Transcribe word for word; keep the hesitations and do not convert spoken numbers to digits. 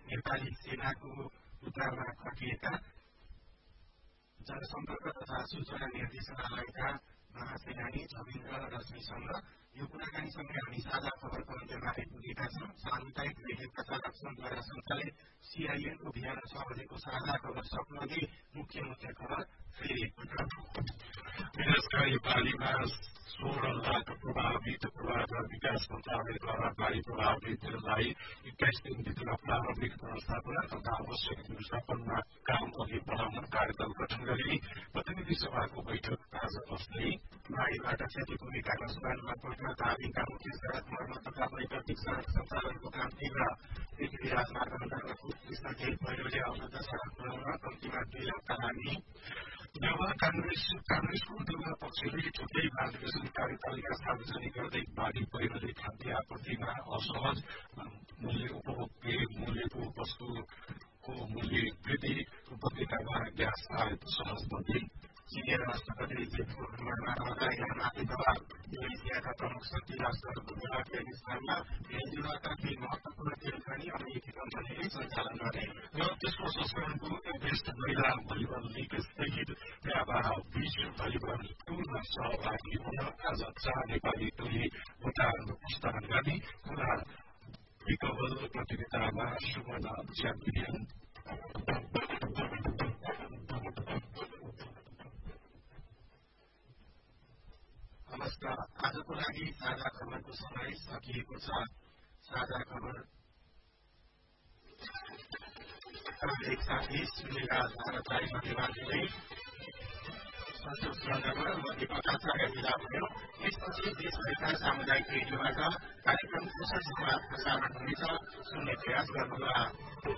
नेपाली सेनाको उत्तरमा खटिएका जनसम्पर्क तथा सूचना निर्देशनालयका महासेनानी छविन्द्र रश्मिसँग यो कुराकानीसँगै हामी साझा खबरको अन्त्यमा आइपुगेका छौं। सामुदायिक रेडियो प्रसारक संघद्वारा सञ्चालित सीआईएनको बिहान छ बजेको साझा खबर सक्नुअघि मुख्य मुख्य खबर फेरि एकपटक। विदेशका नेपालीमा सोह्र लाख प्रभावित पूर्वाधार विकास मन्त्रालयद्वारा बाढ़ी प्रभावितहरूलाई एक्काइस दिनभित्र प्रारम्भिक व्यवस्थापना तथा आवश्यक व्यवस्थापनमा काम अघि बढाउन कार्यदल गठन गरी प्रतिनिधि सभाको बैठक आज बस्दै। बाढ़ीबाट क्षतिपुगेका रसबानमा पटना धादिङका मुख्य सड़क मर्मत तथा वैकल्पिक सड़क सञ्चालनको काम तीव्र। पृथ्वी राजमार्ग अन्तर्गत उत्कृष्ट पहिरोले अवरुद्ध सड़क बनाउन कम्तीमा दुई हप्ता लाग्ने। नेवा कांग्रेस कांग्रेसको नेवा पक्षले छुट्टै महाधिवेशन कार्यतालिका सार्वजनिक गर्दै बाढ़ी पहिरोले खाद्य आपूर्तिमा असहज, मूल्य उपभोग्य मूल्यको वस्तुको मूल्य वृद्धि, उपत्यकामा ग्यास आयात सहज बन्दी। चिनिया राष्ट्रपति जेठको भ्रमणमा रहँदा इरानमाथि दबाव। मलेसियाका प्रमुख शक्ति राष्ट्रहरूको भेला अफगानिस्तानमा भेनेजुएलाका केही महत्वपूर्ण तेल खनी अमेरिकी कम्पनीले सञ्चालन गरे। र तेस्रो संस्करणको एभरेस्ट महिला भलिबल लीग सहित व्यापार विश्व भलिबल टुरमा सहभागी हुन आज चार नेपाली टोली भुटान प्रस्थान गर्ने। कुरा पिकबल प्रतियोगितामा सुवर्ण च्याम्पियन। नमस्कार, आजको लागि साझा खबरको समय सकिएको छ। साझा खबर एक साथी सूर्यराज भारतलाई धन्यवाद दिँदै सन्तोष चन्द्रमा म दीपक आचार्य विदा भयो। यसपछि देशभरिका सामुदायिक रेडियोबाट कार्यक्रम कुशल संवाद प्रसारण हुनेछ। सुन्ने प्रयास गर्नुहोला।